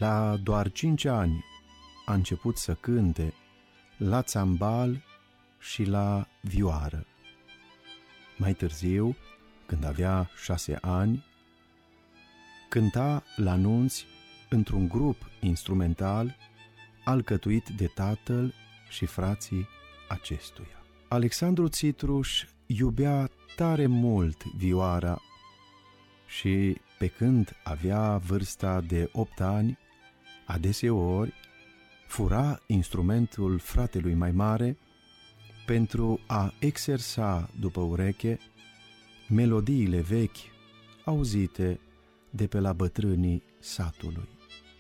La doar 5 ani a început să cânte la țambal și la vioară. Mai târziu, când avea 6 ani, cânta la nunți într-un grup instrumental alcătuit de tatăl și frații acestuia. Alexandru Țitruș iubea tare mult vioara și, pe când avea vârsta de 8 ani, adeseori fura instrumentul fratelui mai mare pentru a exersa după ureche melodiile vechi auzite de pe la bătrânii satului.